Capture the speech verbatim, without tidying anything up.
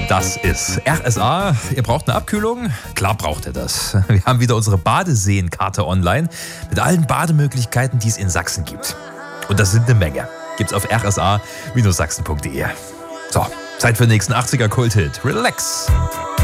Das ist R S A. Ihr braucht eine Abkühlung? Klar braucht ihr das. Wir haben wieder unsere Badeseenkarte online mit allen Bademöglichkeiten, die es in Sachsen gibt. Und das sind eine Menge. Gibt's auf r s a Bindestrich sachsen punkt d e. So, Zeit für den nächsten achtziger Kulthit. Relax!